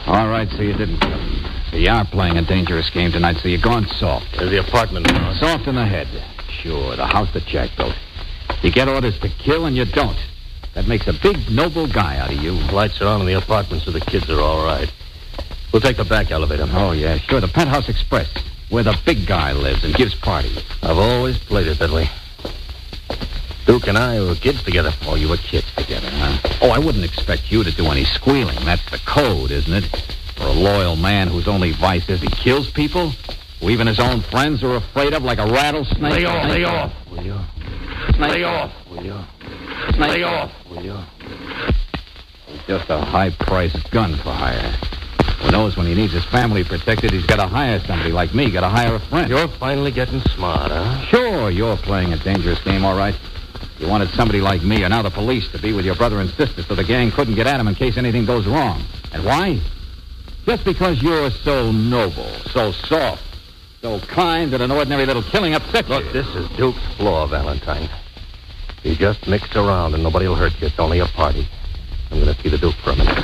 All right, so you didn't kill him. So you are playing a dangerous game tonight, so you're going soft. There's the apartment house. Soft in the head. Sure, the house that Jack built. You get orders to kill and you don't. That makes a big, noble guy out of you. Lights are on in the apartment, so the kids are all right. We'll take the back elevator. Oh, yeah, sure. The Penthouse Express, where the big guy lives and gives parties. I've always played it that way. Duke and I were kids together. Oh, you were kids together, huh? Oh, I wouldn't expect you to do any squealing. That's the code, isn't it? For a loyal man whose only vice is he kills people, who even his own friends are afraid of like a rattlesnake. Lay off, will you? Lay off, will you? Lay off, will you? He's just a high-priced gun for hire. Who knows when he needs his family protected, he's got to hire somebody like me, got to hire a friend. You're finally getting smart, huh? Sure, you're playing a dangerous game, all right. You wanted somebody like me, or now the police, to be with your brother and sister so the gang couldn't get at him in case anything goes wrong. And why? Just because you're so noble, so soft, so kind that an ordinary little killing upsets you. Look, this is Duke's flaw, Valentine. You just mixed around and nobody will hurt you. It's only a party. I'm going to see the Duke for a minute.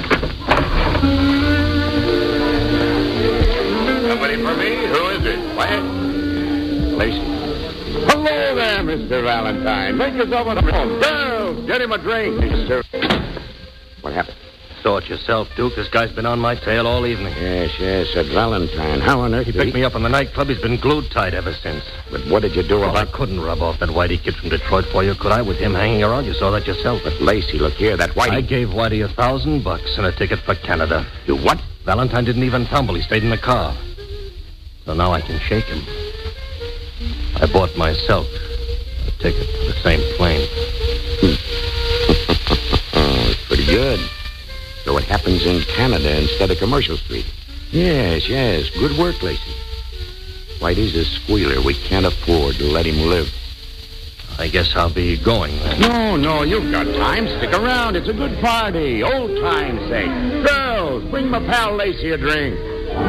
Somebody for me? Who is it? What? Lacey. Hello there, Mr. Valentine. Make yourself at home. Girls, get him a drink. Sir. What happened? Saw it yourself, Duke. This guy's been on my tail all evening. Yes, at Valentine. How on earth He did picked me up in the nightclub. He's been glued tight ever since. But what did you do I about... couldn't rub off that Whitey kid from Detroit for you, could I? With him hanging around, you saw that yourself. But, Lacey, look here, that Whitey... I gave Whitey $1,000 and a ticket for Canada. You what? Valentine didn't even tumble. He stayed in the car. So now I can shake him. I bought myself a ticket for the same plane. Oh, it's pretty good. So it happens in Canada instead of Commercial Street. Yes. Good work, Lacey. Whitey's a squealer. We can't afford to let him live. I guess I'll be going then. No, you've got time. Stick around. It's a good party. Old time's sake. Girls, bring my pal Lacey a drink.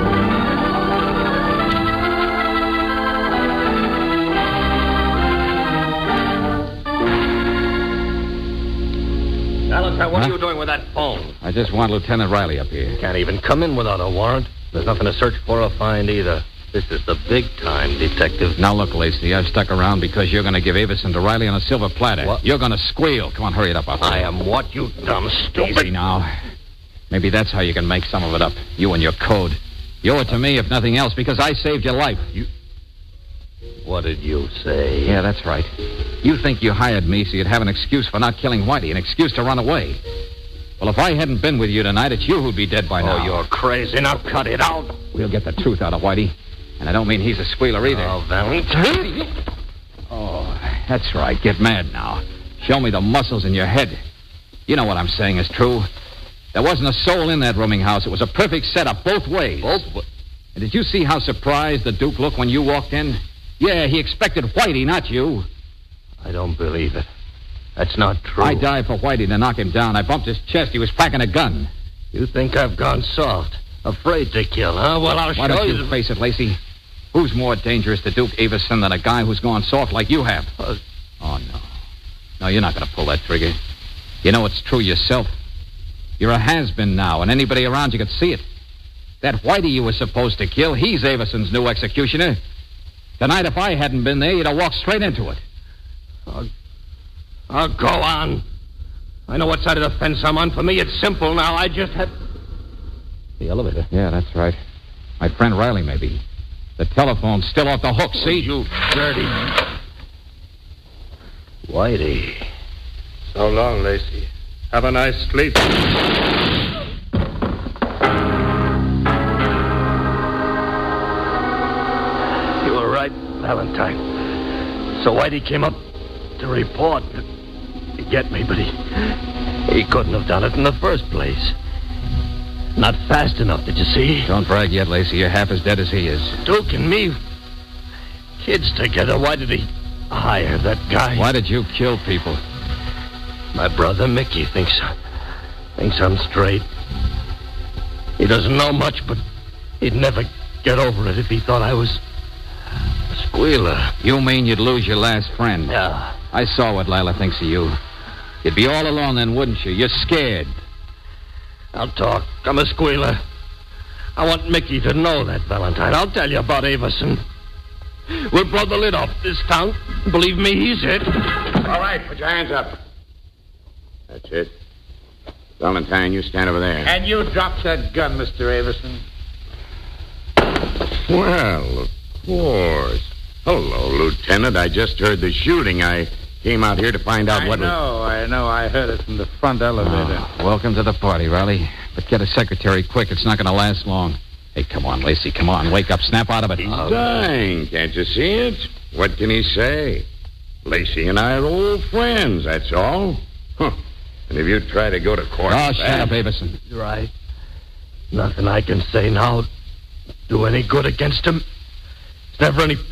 Valentine, what are you doing with that phone? I just want Lieutenant Riley up here. Can't even come in without a warrant. There's nothing to search for or find either. This is the big time, detective. Now, look, Lacey, I've stuck around because you're going to give Avison to Riley on a silver platter. What? You're going to squeal. Come on, hurry it up. I am what, you dumb stupid? Easy now. Maybe that's how you can make some of it up. You and your code. You owe it to me, if nothing else, because I saved your life. What did you say? Yeah, that's right. You think you hired me so you'd have an excuse for not killing Whitey, an excuse to run away. Well, if I hadn't been with you tonight, it's you who'd be dead by now. Oh, you're crazy. Now cut it out. We'll get the truth out of Whitey. And I don't mean he's a squealer either. Oh, Valentine. Oh, that's right. Get mad now. Show me the muscles in your head. You know what I'm saying is true. There wasn't a soul in that rooming house. It was a perfect setup both ways. And did you see how surprised the Duke looked when you walked in? Yeah, he expected Whitey, not you. I don't believe it. That's not true. I died for Whitey to knock him down. I bumped his chest. He was packing a gun. You think I've gone soft? Afraid to kill, huh? Well, I'll Why show don't you. you face it, Lacey? Who's more dangerous to Duke Avison than a guy who's gone soft like you have? Oh, no. No, you're not going to pull that trigger. You know it's true yourself. You're a has-been now, and anybody around you could see it. That Whitey you were supposed to kill, he's Avison's new executioner. Tonight, if I hadn't been there, you'd have walked straight into it. I'll go on. I know what side of the fence I'm on. For me, it's simple now. I just have... The elevator. Yeah, that's right. My friend Riley, maybe. The telephone's still off the hook, see? You dirty... Whitey. So long, Lacey. Have a nice sleep. You were right, Valentine. So Whitey came up to report to get me, but he couldn't have done it in the first place. Not fast enough, did you see? Don't brag yet, Lacey. You're half as dead as he is. Duke and me, kids together. Why did he hire that guy? Why did you kill people? My brother Mickey thinks I'm straight. He doesn't know much, but he'd never get over it if he thought I was a squealer. You mean you'd lose your last friend? Yeah. I saw what Lila thinks of you. You'd be all alone then, wouldn't you? You're scared. I'll talk. I'm a squealer. I want Mickey to know that, Valentine. I'll tell you about Avison. We'll blow the lid off this town. Believe me, he's it. All right, put your hands up. That's it. Valentine, you stand over there. And you drop that gun, Mr. Avison. Well, of course. Hello, Lieutenant. I just heard the shooting. I came out here to find out what... I know. I heard it from the front elevator. Welcome to the party, Riley. But get a secretary quick. It's not going to last long. Hey, come on, Lacey. Come on. Wake up. Snap out of it. He's dying. Can't you see it? What can he say? Lacey and I are old friends, that's all. Huh. And if you try to go to court... Oh, shut up, Avison. You're right. Nothing I can say now do any good against him. There's never any